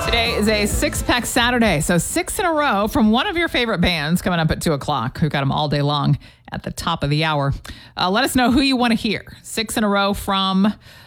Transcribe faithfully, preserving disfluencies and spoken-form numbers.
Today is a six-pack Saturday, so six in a row from one of your favorite bands coming up at two o'clock. We've got them all day long at the top of the hour. Uh, let us know who you want to hear. Six in a row from